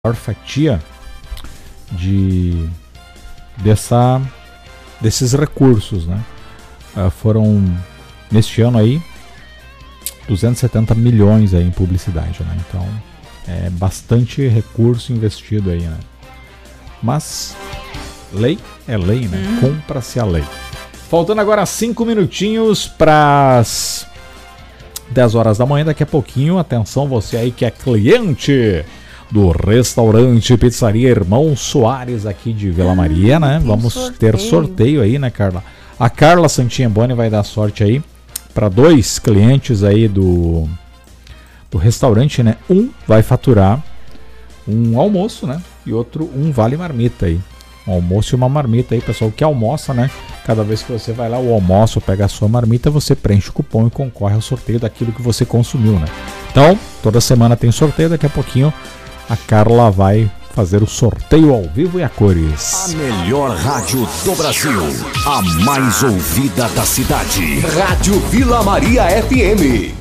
maior fatia desses recursos, né? Foram, neste ano aí, 270 milhões aí em publicidade, né? Então, é bastante recurso investido aí, né? Mas, lei é lei, né? Cumpra-se a lei. Faltando agora 5 minutinhos para as 10 horas da manhã, daqui a pouquinho. Atenção, você aí que é cliente do restaurante Pizzaria Irmão Soares aqui de Vila Maria, né? Vamos ter sorteio aí, né, Carla? A Carla Santinha Boni vai dar sorte aí para 2 clientes aí do restaurante, né? Um vai faturar um almoço, né? E outro um vale marmita aí. Um almoço e uma marmita aí, pessoal que almoça, né? Cada vez que você vai lá, o almoço, pega a sua marmita, você preenche o cupom e concorre ao sorteio daquilo que você consumiu, né? Então, toda semana tem sorteio, daqui a pouquinho a Carla vai fazer o sorteio ao vivo e a cores. A melhor rádio do Brasil, a mais ouvida da cidade. Rádio Vila Maria FM.